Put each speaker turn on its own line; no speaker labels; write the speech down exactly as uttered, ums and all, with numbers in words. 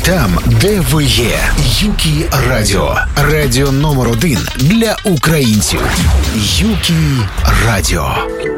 там, де ви є. Юкі Радіо. Радіо номер один для українців. Юкі Радіо.